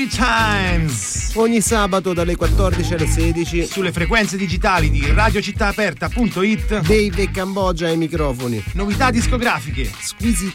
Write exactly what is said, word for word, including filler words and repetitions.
Movie Times. Ogni sabato dalle quattordici alle sedici sulle frequenze digitali di radio città aperta punto it. Dave e Cambogia ai microfoni. Novità discografiche, squisiti